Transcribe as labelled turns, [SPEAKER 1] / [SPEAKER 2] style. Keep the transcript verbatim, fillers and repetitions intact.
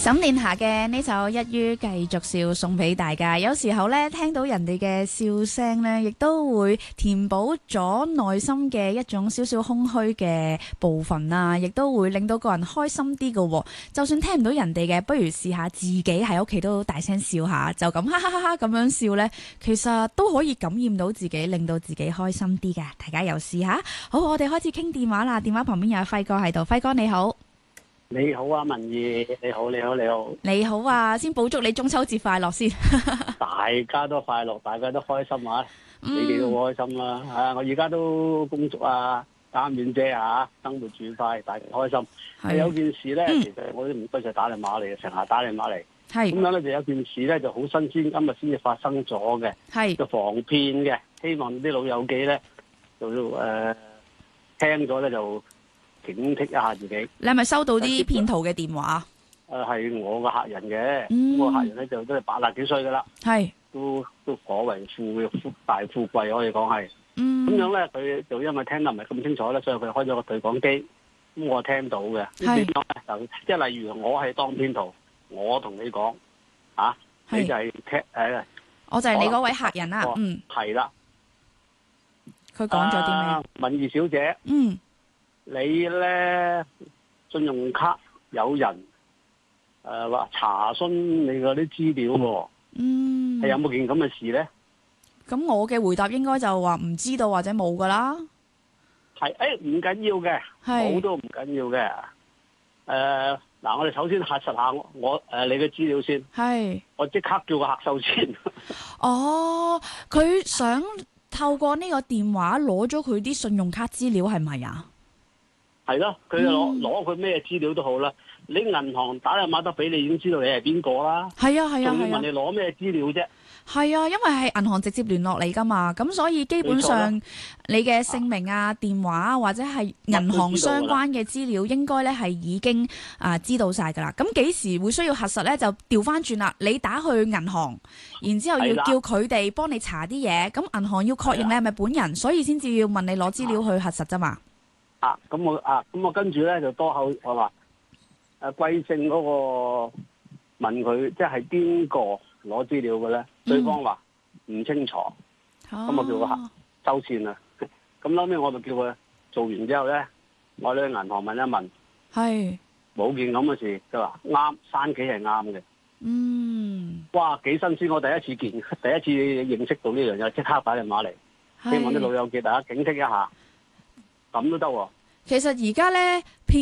[SPEAKER 1] 沈殿霞嘅呢首一於繼續笑送俾大家。有時候咧聽到人哋嘅笑聲咧，亦都會填補咗內心嘅一種少少空虛嘅部分啊，亦都會令到個人開心啲嘅。就算聽唔到人哋嘅，不如試下自己喺屋企都大聲笑下，就咁哈哈哈哈咁樣笑咧，其實都可以感染到自己，令到自己開心啲嘅。大家又試下。好，我哋開始傾電話啦。電話旁邊有輝哥喺度，輝哥你好。
[SPEAKER 2] 你好啊，文儀，你好，你好，你好，
[SPEAKER 1] 你好啊！先補祝你中秋節快樂先。
[SPEAKER 2] 大家都快樂，大家都開心啊！嗯、你哋都好開心啦、啊，啊！我而家都工作啊，擔遠遮啊，生活愉快，大家開心。係有件事咧，嗯、其實我都唔該晒打電話嚟，成日打電話嚟。係咁樣咧，就有件事咧就好新鮮，今日先至發生咗嘅。係就防騙嘅，希望啲老友記咧就誒、呃、聽咗咧就。警惕一下自己。你係咪收到啲騙徒嘅電話？誒、呃，係我個客人嘅。嗯。我個客人咧就都係八廿幾歲噶啦。係。都都頗為富富大富貴可以講係。嗯。咁樣咧，佢就因為聽得唔係咁清楚咧，所以佢開咗個對講機。咁我聽到嘅。係。就即係例如我係當騙徒，我同你講，啊，你就係聽誒。呃、
[SPEAKER 1] 我就係你嗰位客人啦。嗯。
[SPEAKER 2] 係啦。
[SPEAKER 1] 佢講咗啲咩？
[SPEAKER 2] 文儀小姐。嗯。你咧信用卡有人誒話、呃、查詢你嗰啲資料喎，嗯，係有冇件咁嘅事咧？
[SPEAKER 1] 咁我嘅回答應該就話唔知道或者冇噶啦。
[SPEAKER 2] 係誒唔緊要嘅，冇都唔緊要嘅。誒嗱，我哋首先核實下我我誒、呃、你嘅資料先。係，我即刻叫個客收錢。哦，
[SPEAKER 1] 佢想透過呢個電話攞咗佢啲信用卡資料係咪啊？
[SPEAKER 2] 係咯，佢攞攞佢咩資料都好啦。你銀行打電話得俾你，已經知道你係邊個啦。係啊係啊，仲要問你攞咩資料啫？係
[SPEAKER 1] 啊，因為係銀行直接聯絡你噶嘛，咁所以基本上你嘅姓名啊、啊電話或者係銀行相關嘅資料，應該咧係已經啊知道晒噶啦。咁幾時會需要核實咧？就調翻轉啦，你打去銀行，然之後要叫佢哋幫你查啲嘢，咁銀行要確認你係咪本人，所以先至要問你攞資料去核實啫嘛。
[SPEAKER 2] 啊，咁我啊，咁我跟住咧就多口我話，誒貴姓嗰個問佢，即係邊個攞資料嘅咧？嗯、對方話唔清楚，咁、啊、我叫佢客收線啦。咁後尾我就叫佢做完之後咧，我去銀行問一問，係冇件咁嘅事，佢話啱，山企係啱嘅。嗯，哇，幾新鮮！我第一次見，第一次認識到呢樣嘢，即刻打電話嚟，希望啲老友記大家警惕一下。咁都得喎。
[SPEAKER 1] 其實而家咧。